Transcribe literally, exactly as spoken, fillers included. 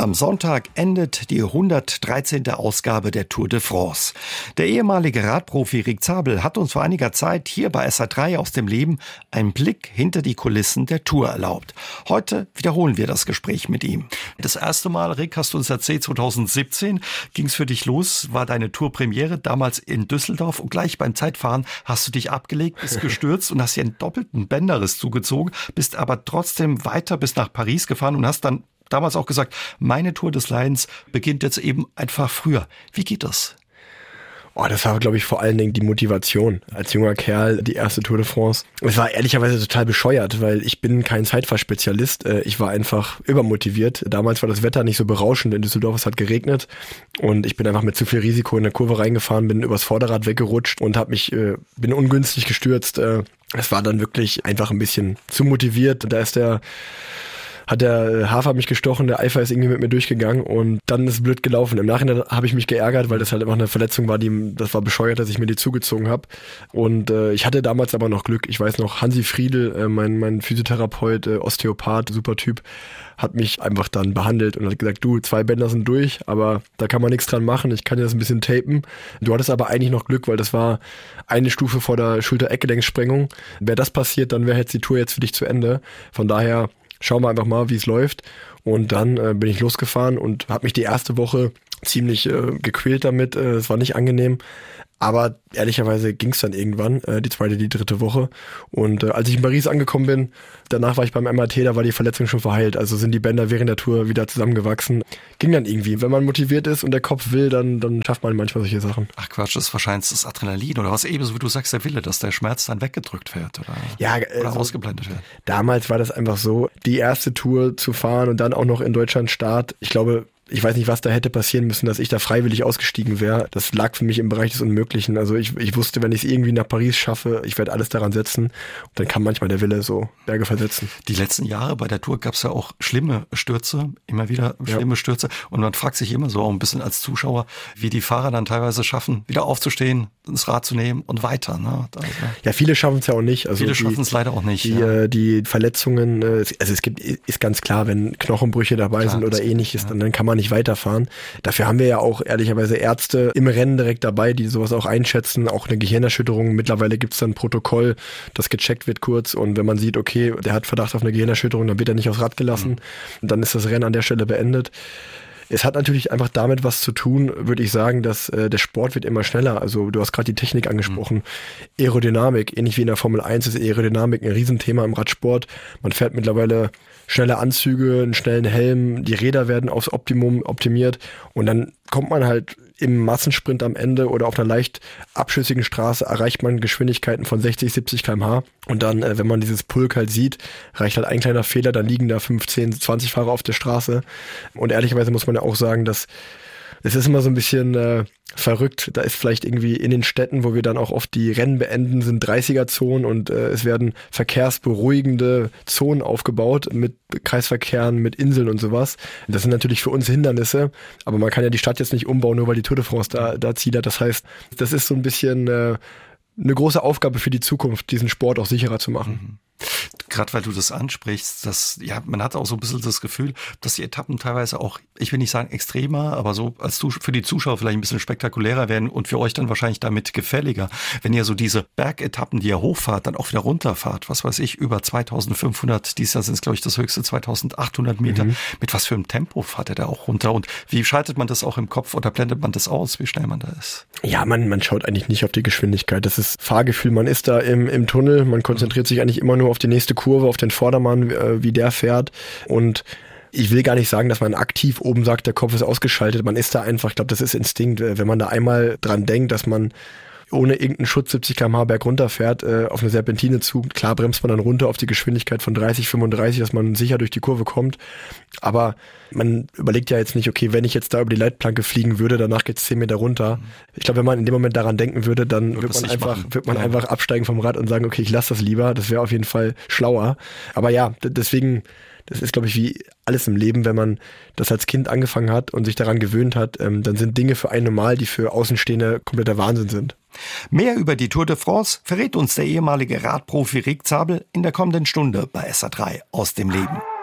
Am Sonntag endet die hundertdreizehnte Ausgabe der Tour de France. Der ehemalige Radprofi Rick Zabel hat uns vor einiger Zeit hier bei S R drei aus dem Leben einen Blick hinter die Kulissen der Tour erlaubt. Heute wiederholen wir das Gespräch mit ihm. Das erste Mal, Rick, hast du uns erzählt, zwanzig siebzehn ging es für dich los, war deine Tourpremiere damals in Düsseldorf und gleich beim Zeitfahren hast du dich abgelegt, bist gestürzt und hast dir einen doppelten Bänderriss zugezogen, bist aber trotzdem weiter bis nach Paris gefahren und hast dann damals auch gesagt, meine Tour des Leidens beginnt jetzt eben einfach früher. Wie geht das? Oh, das war, glaube ich, vor allen Dingen die Motivation. Als junger Kerl, die erste Tour de France. Es war ehrlicherweise total bescheuert, weil ich bin kein Zeitfahrspezialist. Ich war einfach übermotiviert. Damals war das Wetter nicht so berauschend in Düsseldorf, es hat geregnet. Und ich bin einfach mit zu viel Risiko in eine Kurve reingefahren, bin übers Vorderrad weggerutscht und hab mich, bin ungünstig gestürzt. Es war dann wirklich einfach ein bisschen zu motiviert. Da ist der hat der Hafer mich gestochen, der Eifer ist irgendwie mit mir durchgegangen und dann ist es blöd gelaufen. Im Nachhinein habe ich mich geärgert, weil das halt einfach eine Verletzung war, die das war bescheuert, dass ich mir die zugezogen habe. Und äh, ich hatte damals aber noch Glück. Ich weiß noch, Hansi Friedl, äh, mein mein Physiotherapeut, äh, Osteopath, super Typ, hat mich einfach dann behandelt und hat gesagt, du, zwei Bänder sind durch, aber da kann man nichts dran machen, ich kann dir das ein bisschen tapen. Du hattest aber eigentlich noch Glück, weil das war eine Stufe vor der Schulter-Eckgelenkssprengung. Wäre das passiert, dann wäre jetzt die Tour jetzt für dich zu Ende. Von daher schauen wir einfach mal, wie es läuft. Und dann äh, bin ich losgefahren und habe mich die erste Woche ziemlich äh, gequält damit. Äh, es war nicht angenehm. Aber ehrlicherweise ging es dann irgendwann, äh, die zweite, die dritte Woche. Und äh, als ich in Paris angekommen bin, danach war ich beim M R T, da war die Verletzung schon verheilt. Also sind die Bänder während der Tour wieder zusammengewachsen. Ging dann irgendwie. Wenn man motiviert ist und der Kopf will, dann, dann schafft man manchmal solche Sachen. Ach Quatsch, das ist wahrscheinlich das Adrenalin oder was ebenso wie du sagst, der Wille, dass der Schmerz dann weggedrückt wird oder, ja, oder also, ausgeblendet wird. Damals war das einfach so, die erste Tour zu fahren und dann auch noch in Deutschland Start. Ich glaube, ich weiß nicht, was da hätte passieren müssen, dass ich da freiwillig ausgestiegen wäre. Das lag für mich im Bereich des Unmöglichen. Also ich, ich wusste, wenn ich es irgendwie nach Paris schaffe, ich werde alles daran setzen. Und dann kann manchmal der Wille so Berge versetzen. Die letzten Jahre bei der Tour gab es ja auch schlimme Stürze, immer wieder schlimme ja. Stürze. Und man fragt sich immer so auch ein bisschen als Zuschauer, wie die Fahrer dann teilweise schaffen, wieder aufzustehen, das Rad zu nehmen und weiter. Ne? Also, ja, viele schaffen es ja auch nicht. Also viele schaffen es leider auch nicht. Die, ja. die Verletzungen, also es gibt, ist ganz klar, wenn Knochenbrüche dabei Klar, sind oder ähnliches, ja. dann, dann kann man nicht weiterfahren. Dafür haben wir ja auch ehrlicherweise Ärzte im Rennen direkt dabei, die sowas auch einschätzen, auch eine Gehirnerschütterung. Mittlerweile gibt es dann ein Protokoll, das gecheckt wird kurz und wenn man sieht, okay, der hat Verdacht auf eine Gehirnerschütterung, dann wird er nicht aufs Rad gelassen mhm. und dann ist das Rennen an der Stelle beendet. Es hat natürlich einfach damit was zu tun, würde ich sagen, dass äh, der Sport wird immer schneller. Also du hast gerade die Technik angesprochen. Mhm. Aerodynamik, ähnlich wie in der Formel eins ist Aerodynamik ein Riesenthema im Radsport. Man fährt mittlerweile schnelle Anzüge, einen schnellen Helm, die Räder werden aufs Optimum optimiert und dann kommt man halt im Massensprint am Ende oder auf einer leicht abschüssigen Straße erreicht man Geschwindigkeiten von sechzig, siebzig Kilometer pro Stunde und dann, äh, wenn man dieses Pulk halt sieht, reicht halt ein kleiner Fehler, dann liegen da fünfzehn, zwanzig Fahrer auf der Straße und ehrlicherweise muss man ja auch sagen, dass es ist immer so ein bisschen äh, verrückt. Da ist vielleicht irgendwie in den Städten, wo wir dann auch oft die Rennen beenden, sind dreißiger-Zonen und äh, es werden verkehrsberuhigende Zonen aufgebaut mit Kreisverkehren, mit Inseln und sowas. Das sind natürlich für uns Hindernisse, aber man kann ja die Stadt jetzt nicht umbauen, nur weil die Tour de France da, da Ziel hat. Das heißt, das ist so ein bisschen äh, eine große Aufgabe für die Zukunft, diesen Sport auch sicherer zu machen. Mhm. Gerade weil du das ansprichst, dass, ja, man hat auch so ein bisschen das Gefühl, dass die Etappen teilweise auch, ich will nicht sagen extremer, aber so als Zus- für die Zuschauer vielleicht ein bisschen spektakulärer werden und für euch dann wahrscheinlich damit gefälliger. Wenn ihr so diese Bergetappen, die ihr hochfahrt, dann auch wieder runterfahrt, was weiß ich, über zweitausendfünfhundert, dieses Jahr sind es, glaube ich, das höchste zweitausendachthundert Meter. Mhm. Mit was für einem Tempo fahrt ihr da auch runter? Und wie schaltet man das auch im Kopf oder blendet man das aus, wie schnell man da ist? Ja, man, man schaut eigentlich nicht auf die Geschwindigkeit. Das ist Fahrgefühl. Man ist da im, im Tunnel, man konzentriert sich eigentlich immer nur auf die nächste Kurve, auf den Vordermann, wie der fährt und ich will gar nicht sagen, dass man aktiv oben sagt, der Kopf ist ausgeschaltet, man ist da einfach, ich glaube, das ist Instinkt, wenn man da einmal dran denkt, dass man ohne irgendeinen Schutz siebzig Kilometer pro Stunde berg runterfährt, äh, auf eine Serpentine zu. Klar bremst man dann runter auf die Geschwindigkeit von dreißig, fünfunddreißig, dass man sicher durch die Kurve kommt. Aber man überlegt ja jetzt nicht, okay, wenn ich jetzt da über die Leitplanke fliegen würde, danach geht's zehn Meter runter. Ich glaube, wenn man in dem Moment daran denken würde, dann wird, wird man einfach, wird man ja. einfach absteigen vom Rad und sagen, okay, ich lasse das lieber. Das wäre auf jeden Fall schlauer. Aber ja, d- deswegen, das ist, glaube ich, wie alles im Leben, wenn man das als Kind angefangen hat und sich daran gewöhnt hat, ähm, dann sind Dinge für einen normal, die für Außenstehende kompletter Wahnsinn sind. Mehr über die Tour de France verrät uns der ehemalige Radprofi Rick Zabel in der kommenden Stunde bei S R drei aus dem Leben.